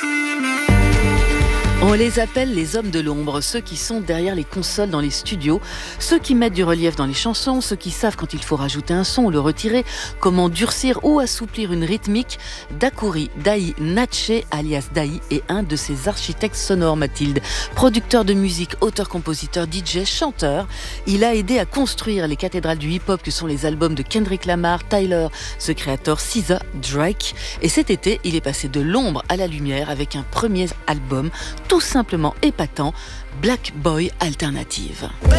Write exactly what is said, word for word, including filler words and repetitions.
On les appelle les hommes de l'ombre, ceux qui sont derrière les consoles dans les studios, ceux qui mettent du relief dans les chansons, ceux qui savent quand il faut rajouter un son ou le retirer, comment durcir ou assouplir une rythmique. Dakuri Dai Natché, alias Dai, est un de ces architectes sonores, Mathilde. Producteur de musique, auteur-compositeur, D J, chanteur, il a aidé à construire les cathédrales du hip-hop que sont les albums de Kendrick Lamar, Tyler, The Creator, S Z A, Drake. Et cet été, il est passé de l'ombre à la lumière avec un premier album tout simplement épatant, Black Boy Alternative.